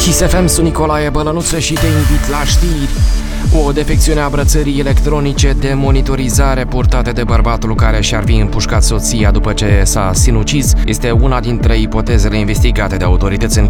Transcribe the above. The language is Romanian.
Kiss FM, sunt Nicolae Bălănuță și te invit la știri. O defecțiune a brățării electronice de monitorizare purtate de bărbatul care și-ar fi împușcat soția după ce s-a sinucis este una dintre ipotezele investigate de autorități în